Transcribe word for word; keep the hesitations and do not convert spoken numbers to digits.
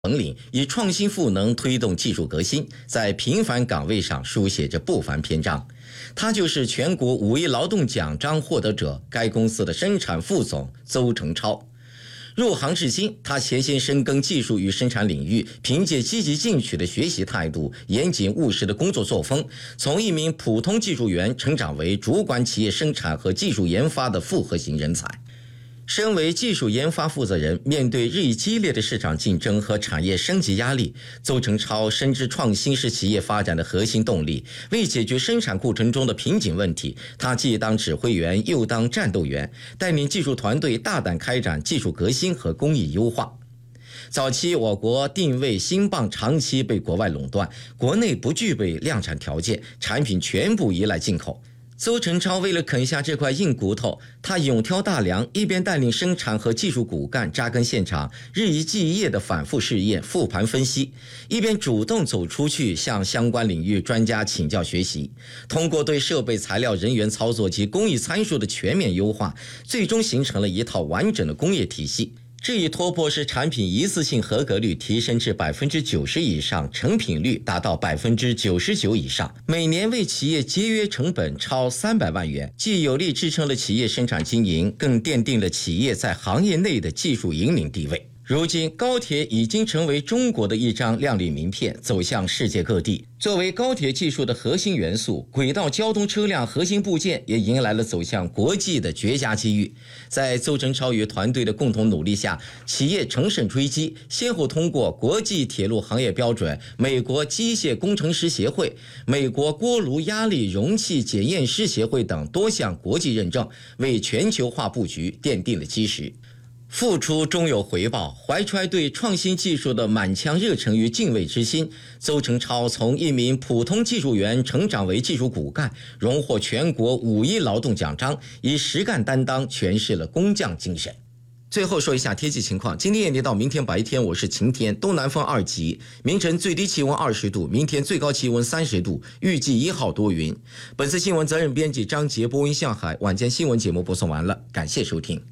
本领，以创新赋能推动技术革新，在平凡岗位上书写着不凡篇章。他就是全国五一劳动奖章获得者，该公司的生产副总邹成超。入行至今，他潜心深耕技术与生产领域，凭借积极进取的学习态度、严谨务实的工作作风，从一名普通技术员成长为主管企业生产和技术研发的复合型人才。身为技术研发负责人，面对日益激烈的市场竞争和产业升级压力，邹成超深知创新是企业发展的核心动力。为解决生产过程中的瓶颈问题，他既当指挥员又当战斗员，带领技术团队大胆开展技术革新和工艺优化。早期我国定位芯棒长期被国外垄断，国内不具备量产条件，产品全部依赖进口。邹成超为了啃下这块硬骨头，他勇挑大梁，一边带领生产和技术骨干扎根现场，日以继夜的反复试验、复盘分析，一边主动走出去向相关领域专家请教学习。通过对设备、材料、人员操作及工艺参数的全面优化，最终形成了一套完整的工业体系。这一突破使产品一次性合格率提升至百分之九十以上，成品率达到百分之九十九以上，每年为企业节约成本超三百万元，既有力支撑了企业生产经营，更奠定了企业在行业内的技术引领地位。如今，高铁已经成为中国的一张亮丽名片，走向世界各地。作为高铁技术的核心元素，轨道交通车辆核心部件也迎来了走向国际的绝佳机遇。在邹成超与团队的共同努力下，企业乘胜追击，先后通过国际铁路行业标准、美国机械工程师协会、美国锅炉压力容器检验师协会等多项国际认证，为全球化布局奠定了基石。付出终有回报，怀揣对创新技术的满腔热忱与敬畏之心，邹成超从一名普通技术员成长为技术骨干，荣获全国五一劳动奖章，以实干担当诠释了工匠精神。最后说一下天气情况，今天夜间到明天白天我是晴天，东南风二级，明晨最低气温二十度，明天最高气温三十度，预计一号多云。本次新闻责任编辑张杰，播音向海，晚间新闻节目播送完了，感谢收听。